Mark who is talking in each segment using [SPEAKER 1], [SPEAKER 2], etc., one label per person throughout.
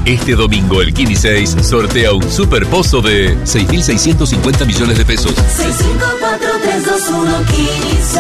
[SPEAKER 1] Este domingo el Kini 6 sortea un super pozo de 6.650 millones de pesos.
[SPEAKER 2] 654-321 Kini 6.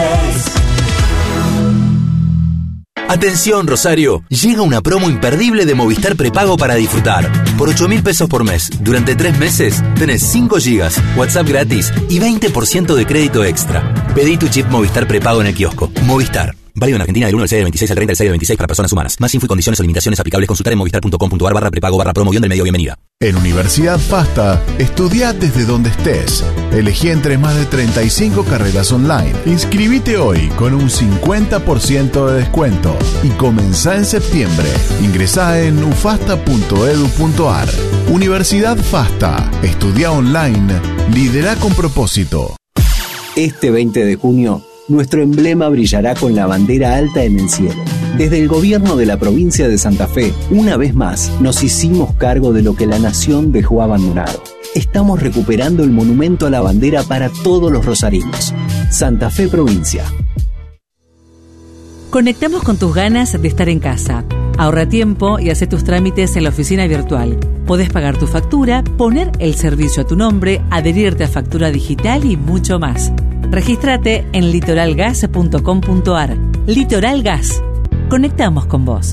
[SPEAKER 3] Atención Rosario, llega una promo imperdible de Movistar Prepago para disfrutar. Por 8.000 pesos por mes, durante 3 meses, tenés 5 gigas, WhatsApp gratis y 20% de crédito extra. Pedí tu chip Movistar Prepago en el kiosco. Movistar. Válido en Argentina del 1 del 6 del 26 al 30 del 6 del 26 para personas humanas. Más info y condiciones o limitaciones aplicables consultar en movistar.com.ar/prepago/promo_del-medio.
[SPEAKER 4] En Universidad FASTA, estudia desde donde estés. Elegí entre más de 35 carreras online. Inscribite hoy con un 50% de descuento y comenzá en septiembre. Ingresá en ufasta.edu.ar. Universidad FASTA. Estudia online. Lidera con propósito.
[SPEAKER 5] Este 20 de junio, nuestro emblema brillará con la bandera alta en el cielo. Desde el gobierno de la provincia de Santa Fe, una vez más, nos hicimos cargo de lo que la nación dejó abandonado. Estamos recuperando el monumento a la bandera para todos los rosarinos. Santa Fe Provincia.
[SPEAKER 6] Conectamos con tus ganas de estar en casa. Ahorra tiempo y hace tus trámites en la oficina virtual. Podés pagar tu factura, poner el servicio a tu nombre, adherirte a factura digital y mucho más. Regístrate en litoralgas.com.ar. Litoral Gas. Conectamos con vos.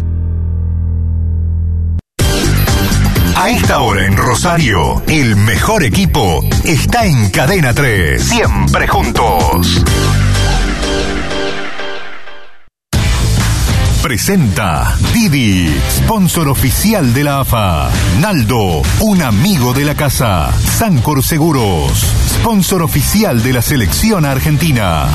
[SPEAKER 7] A esta hora en Rosario, el mejor equipo está en Cadena 3. Siempre juntos. Presenta Didi, sponsor oficial de la AFA. Naldo, un amigo de la casa. Sancor Seguros, sponsor oficial de la selección argentina.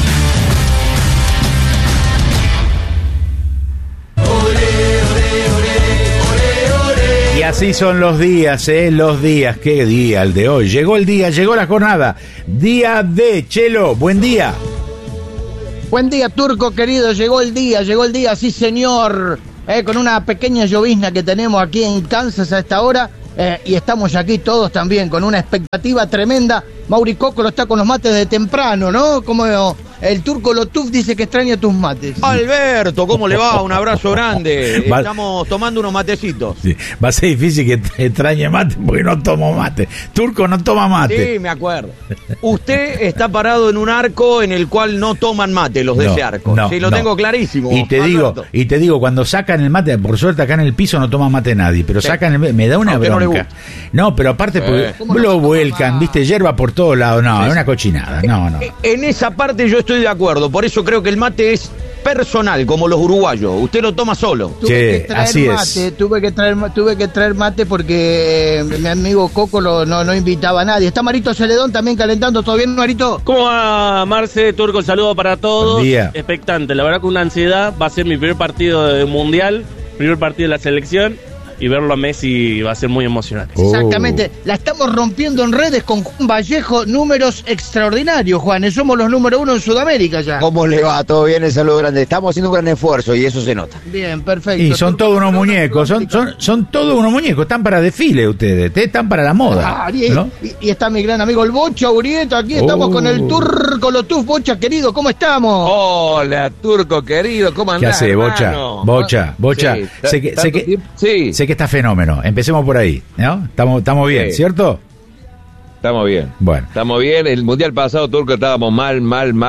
[SPEAKER 8] Y así son los días, los días. ¿Qué día el de hoy? Llegó el día, llegó la jornada. Día de Chelo, buen día.
[SPEAKER 9] Buen día, Turco querido, llegó el día, sí señor, con una pequeña llovizna que tenemos aquí en Kansas a esta hora, y estamos aquí todos también con una expectativa tremenda. Mauri Cocolo está con los mates de temprano, ¿no? Como el Turco Lotuf dice que extraña tus mates.
[SPEAKER 10] Alberto, ¿cómo le va? Un abrazo grande. Estamos tomando unos matecitos.
[SPEAKER 8] Sí. Va a ser difícil que te extrañe mate porque no tomo mate. Turco no toma mate.
[SPEAKER 10] Sí, me acuerdo. Usted está parado en un arco en el cual no toman mate los de ese arco. Sí, lo tengo clarísimo.
[SPEAKER 8] Y te digo, cuando sacan el mate, por suerte acá en el piso no toma mate nadie, pero sacan el mate, me da una bronca. No, pero aparte porque lo vuelcan, viste, hierba por todos lados. No, es una cochinada. No.
[SPEAKER 10] En esa parte yo estoy de acuerdo, por eso creo que el mate es personal, como los uruguayos. Usted lo toma solo.
[SPEAKER 9] Tuve que traer mate porque mi amigo Coco no invitaba a nadie. Está Marito Celedón también calentando. ¿Todo bien, Marito?
[SPEAKER 11] ¿Cómo va, Marce? Turco, el saludo para todos.
[SPEAKER 8] Buen día.
[SPEAKER 11] Expectante, la verdad, con una ansiedad. Va a ser mi primer partido de mundial, primer partido de la selección, y verlo a Messi va a ser muy emocionante.
[SPEAKER 9] Exactamente, la estamos rompiendo en redes con Juan Vallejo, números extraordinarios, Juan, somos los número 1 en Sudamérica ya.
[SPEAKER 12] ¿Cómo le va? ¿Todo bien? El saludo grande. Estamos haciendo un gran esfuerzo y eso se nota.
[SPEAKER 9] Bien, perfecto.
[SPEAKER 8] Y son todos unos muñecos, son todos unos muñecos, están para desfile ustedes están para la moda. ¿No?
[SPEAKER 9] Y está mi gran amigo el Bocha Urieto, aquí estamos con el Turco Lotuf. Bocha, querido, ¿cómo estamos?
[SPEAKER 10] Hola, Turco, querido, ¿cómo andás?
[SPEAKER 8] ¿Qué hace, Bocha? Sí. Sé que está fenómeno. Empecemos por ahí, ¿no? Estamos bien, ¿cierto?
[SPEAKER 13] Estamos bien.
[SPEAKER 8] Bueno.
[SPEAKER 13] Estamos bien. El mundial pasado, Turco, estábamos mal.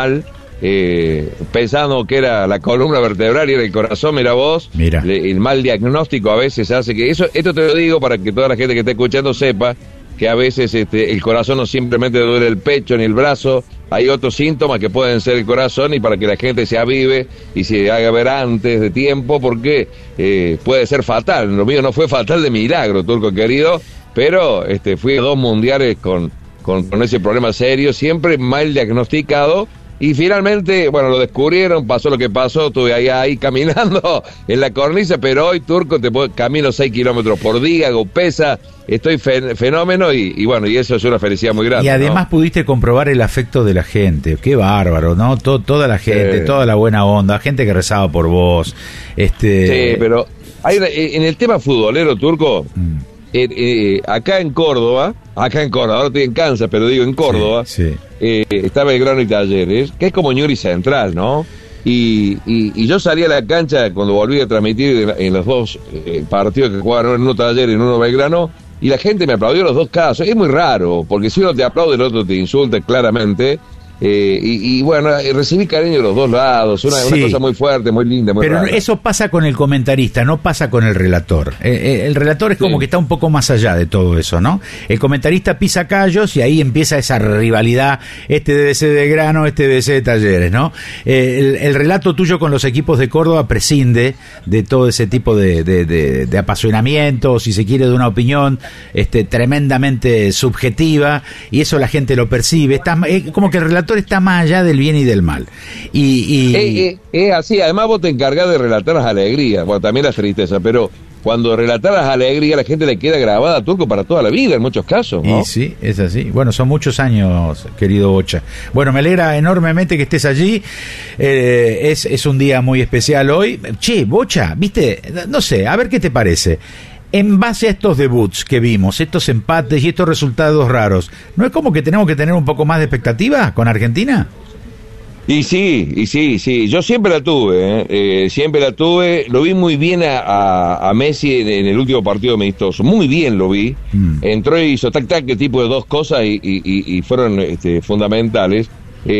[SPEAKER 13] Pensando que era la columna vertebral y era el corazón, mira vos.
[SPEAKER 8] Mira.
[SPEAKER 13] El mal diagnóstico a veces hace que esto te lo digo para que toda la gente que está escuchando sepa que a veces el corazón no simplemente duele el pecho ni el brazo, hay otros síntomas que pueden ser el corazón, y para que la gente se avive y se haga ver antes de tiempo, porque puede ser fatal. Lo mío no fue fatal de milagro, Turco querido, pero fui a 2 mundiales con ese problema serio, siempre mal diagnosticado. Y finalmente, bueno, lo descubrieron, pasó lo que pasó, estuve ahí caminando en la cornisa, pero hoy, Turco, camino 6 kilómetros por día, hago pesa, estoy fenómeno y bueno, y eso es una felicidad muy grande.
[SPEAKER 8] Y además, ¿no? Pudiste comprobar el afecto de la gente, qué bárbaro, ¿no? Toda la gente, toda la buena onda, gente que rezaba por vos.
[SPEAKER 13] Sí, pero en el tema futbolero, Turco... acá en Córdoba, ahora estoy en Kansas, pero digo en Córdoba,
[SPEAKER 8] sí.
[SPEAKER 13] Está Belgrano y Talleres, que es como Ñuri Central, ¿no? Y yo salí a la cancha cuando volví a transmitir en los dos partidos que jugaron, en uno Talleres y en uno Belgrano, y la gente me aplaudió en los dos casos. Es muy raro, porque si uno te aplaude, el otro te insulta claramente. Y bueno, recibí cariño de los dos lados, una cosa muy fuerte, muy linda, muy
[SPEAKER 8] Pero
[SPEAKER 13] rara.
[SPEAKER 8] eso pasa con el comentarista, no pasa con el relator. El relator es como que está un poco más allá de todo eso, ¿no? El comentarista pisa callos y ahí empieza esa rivalidad, este debe ser de Grano, este debe ser de Talleres, ¿no? El relato tuyo con los equipos de Córdoba prescinde de todo ese tipo de apasionamiento, si se quiere, de una opinión tremendamente subjetiva, y eso la gente lo percibe. Como que el relator está más allá del bien y del mal.
[SPEAKER 13] Es así, además vos te encargás de relatar las alegrías, bueno, también las tristezas, pero cuando relatar las alegrías, la gente le queda grabada a Turco para toda la vida, en muchos casos, ¿no?
[SPEAKER 8] Y sí, es así. Bueno, son muchos años, querido Bocha. Bueno, me alegra enormemente que estés allí. Es un día muy especial hoy. Che, Bocha, viste, no sé, a ver qué te parece. En base a estos debuts que vimos, estos empates y estos resultados raros, ¿no es como que tenemos que tener un poco más de expectativa con Argentina?
[SPEAKER 13] Y sí, yo siempre la tuve, lo vi muy bien a Messi en el último partido amistoso, muy bien lo vi, entró y hizo tac-tac, tipo de dos cosas y fueron fundamentales,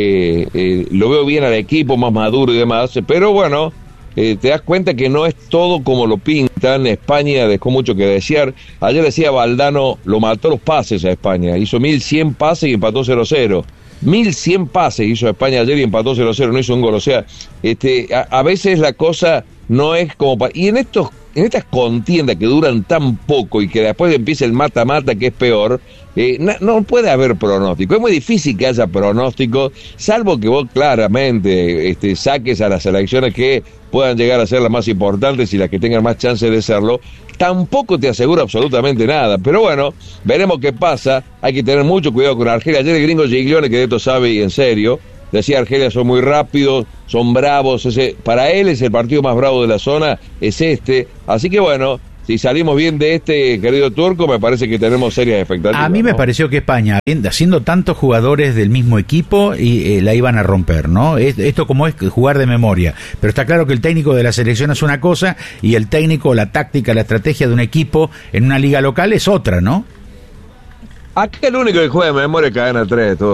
[SPEAKER 13] lo veo bien al equipo, más maduro y demás, pero bueno, te das cuenta que no es todo como lo pintan. España dejó mucho que desear. Ayer decía Valdano, lo mató los pases a España, hizo 1100 pases y empató 0-0. 1100 pases hizo España ayer y empató 0-0, no hizo un gol. O sea, a veces la cosa no es como y en estas contiendas que duran tan poco y que después empieza el mata-mata, que es peor, no puede haber pronóstico. Es muy difícil que haya pronóstico, salvo que vos claramente saques a las selecciones que puedan llegar a ser las más importantes y las que tengan más chance de serlo. Tampoco te asegura absolutamente nada, pero bueno, veremos qué pasa. Hay que tener mucho cuidado con Argelia. Ayer el gringo Giglione, que de esto sabe y en serio, decía Argelia son muy rápidos, son bravos, para él es el partido más bravo de la zona, es así que bueno, si salimos bien de querido Turco, me parece que tenemos serias expectativas.
[SPEAKER 8] A mí me pareció que España, haciendo tantos jugadores del mismo equipo, y la iban a romper, ¿no? Esto como es jugar de memoria, pero está claro que el técnico de la selección es una cosa, y el técnico, la táctica, la estrategia de un equipo en una liga local es otra, ¿no?
[SPEAKER 13] Acá el único que juega de memoria es Cadena 3, tú.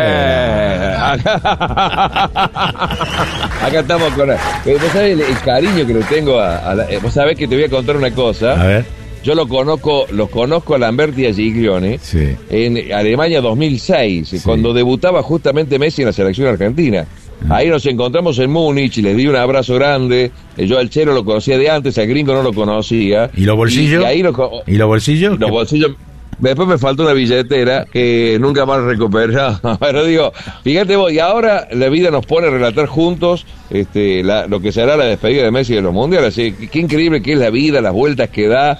[SPEAKER 13] Acá estamos con... ¿Vos sabés el cariño que le tengo vos sabés que te voy a contar una cosa?
[SPEAKER 8] A ver.
[SPEAKER 13] Yo los conozco a Lamberti y a Giglione en Alemania 2006, cuando debutaba justamente Messi en la selección argentina. Ahí nos encontramos en Múnich y les di un abrazo grande. Yo al Chelo lo conocía de antes, al gringo no lo conocía.
[SPEAKER 8] ¿Y los bolsillos? ¿Y los bolsillos?
[SPEAKER 13] Los bolsillos... Después me faltó una billetera que nunca más recuperé. Pero digo, fíjate vos, y ahora la vida nos pone a relatar juntos lo que será la despedida de Messi de los mundiales. Así, qué increíble que es la vida, las vueltas que da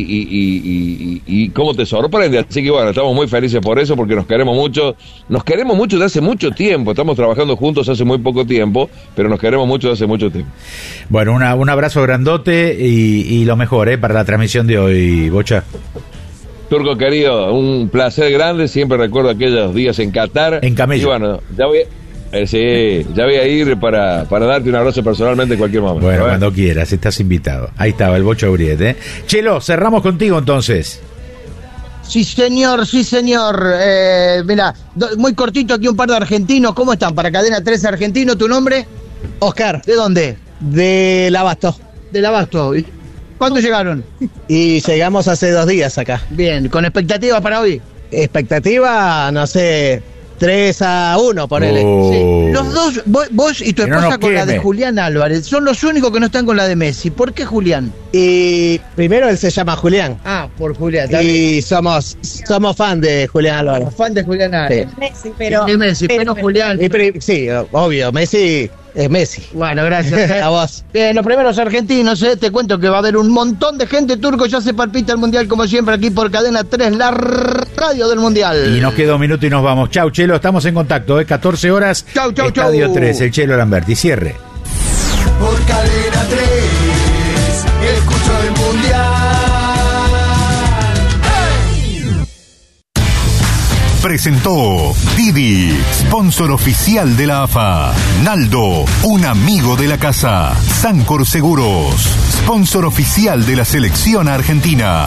[SPEAKER 13] y cómo te sorprende. Así que bueno, estamos muy felices por eso, porque nos queremos mucho de hace mucho tiempo. Estamos trabajando juntos hace muy poco tiempo, pero nos queremos mucho de hace mucho tiempo.
[SPEAKER 8] Bueno, un abrazo grandote y lo mejor para la transmisión de hoy, Bocha.
[SPEAKER 13] Turco querido, un placer grande, siempre recuerdo aquellos días en Qatar.
[SPEAKER 8] En camello.
[SPEAKER 13] Y bueno, ya voy a ir para darte un abrazo personalmente en cualquier momento.
[SPEAKER 8] Bueno, cuando quieras, estás invitado. Ahí estaba el Bocha Uriet, Chelo, cerramos contigo entonces.
[SPEAKER 9] Sí, señor. Mira, muy cortito aquí un par de argentinos. ¿Cómo están? Para Cadena 13 Argentino, ¿tu nombre?
[SPEAKER 2] Oscar.
[SPEAKER 9] ¿De dónde?
[SPEAKER 2] Del Abasto.
[SPEAKER 9] Del Abasto. ¿Cuándo llegaron?
[SPEAKER 2] Y llegamos hace 2 días acá.
[SPEAKER 9] Bien, ¿con expectativa para hoy?
[SPEAKER 2] Expectativa, no sé, 3-1, ponele.
[SPEAKER 9] Sí. Los dos, vos y tu esposa con la de Julián Álvarez, son los únicos que no están con la de Messi. ¿Por qué Julián?
[SPEAKER 2] Y primero él se llama Julián.
[SPEAKER 9] Por Julián.
[SPEAKER 2] Y somos fan de Julián Álvarez.
[SPEAKER 9] Fan de Julián Álvarez.
[SPEAKER 2] Sí.
[SPEAKER 9] Messi, pero Julián.
[SPEAKER 2] Sí, obvio, Messi es Messi.
[SPEAKER 9] Bueno, gracias.
[SPEAKER 2] A vos.
[SPEAKER 9] Bien, los primeros argentinos, te cuento que va a haber un montón de gente. Turco, ya se palpita el Mundial como siempre aquí por Cadena 3, la radio del Mundial.
[SPEAKER 8] Y nos queda un minuto y nos vamos. Chau, Chelo, estamos en contacto, 14 horas.
[SPEAKER 9] Chau.
[SPEAKER 8] Estadio 3, el Chelo Lamberti. Cierre.
[SPEAKER 14] Por Cadena 3, escucho el Mundial.
[SPEAKER 7] presentó Didi, sponsor oficial de la AFA. Naldo, un amigo de la casa. Sancor Seguros, sponsor oficial de la selección argentina.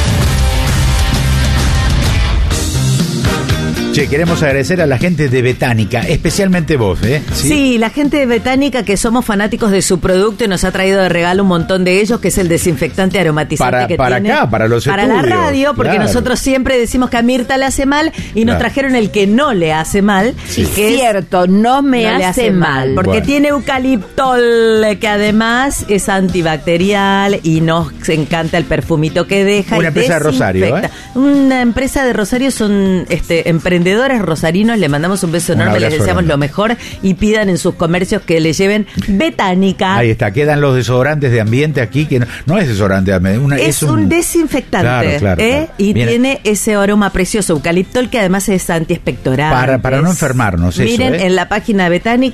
[SPEAKER 8] Che, queremos agradecer a la gente de Betánica, especialmente vos, ¿eh?
[SPEAKER 15] Sí, la gente de Betánica, que somos fanáticos de su producto y nos ha traído de regalo un montón de ellos, que es el desinfectante aromatizante que
[SPEAKER 8] para
[SPEAKER 15] tiene.
[SPEAKER 8] Acá, para los
[SPEAKER 15] para
[SPEAKER 8] estudios.
[SPEAKER 15] La radio, porque
[SPEAKER 8] claro.
[SPEAKER 15] nosotros siempre decimos que a Mirta le hace mal y nos
[SPEAKER 8] Claro.
[SPEAKER 15] trajeron el que no le hace mal.
[SPEAKER 16] Sí.
[SPEAKER 15] Que
[SPEAKER 16] Cierto, no me
[SPEAKER 15] le
[SPEAKER 16] hace mal.
[SPEAKER 15] porque
[SPEAKER 8] Bueno.
[SPEAKER 15] tiene eucaliptol, que además es antibacterial y nos encanta el perfumito que deja.
[SPEAKER 8] Una
[SPEAKER 15] y
[SPEAKER 8] empresa de Rosario,
[SPEAKER 15] desinfecta. Una empresa de Rosario, son emprendedores rosarinos, le mandamos un beso enorme, les deseamos
[SPEAKER 8] grande.
[SPEAKER 15] lo mejor y pidan en sus comercios que le lleven Betánica.
[SPEAKER 8] Ahí está, quedan los desodorantes de ambiente aquí, que no es desodorante de ambiente,
[SPEAKER 15] Es un desinfectante,
[SPEAKER 8] Claro.
[SPEAKER 15] y
[SPEAKER 8] Bien.
[SPEAKER 15] tiene ese aroma precioso, eucaliptol, que además es antiexpectorante.
[SPEAKER 8] Para no enfermarnos, eso,
[SPEAKER 15] Miren en la página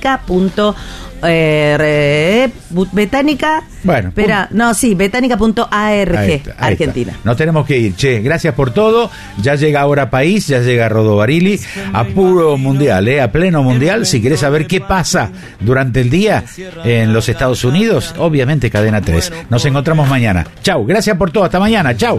[SPEAKER 15] betánica.
[SPEAKER 8] Bueno,
[SPEAKER 15] betánica.arg,
[SPEAKER 8] Ahí está.
[SPEAKER 15] Argentina.
[SPEAKER 8] Nos tenemos que ir. Che, gracias por todo. Ya llega Ahora País, ya llega Rodo Barili, a puro mundial, a pleno mundial. Si querés saber qué pasa durante el día en los Estados Unidos, obviamente Cadena 3. Nos encontramos mañana. Chau, gracias por todo. Hasta mañana. Chau.